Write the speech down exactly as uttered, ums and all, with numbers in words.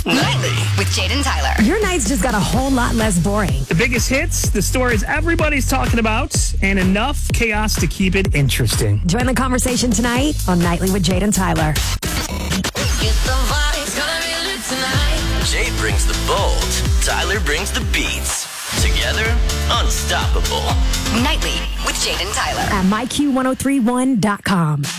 Nightly with Jaden Tyler. Your nights just got a whole lot less boring. The biggest hits, the stories everybody's talking about, and enough chaos to keep it interesting. Join the conversation tonight on Nightly with Jaden Tyler. Jade brings the bold, Tyler brings the beats. Together, unstoppable. Nightly with Jaden Tyler. At my Q ten thirty-one dot com.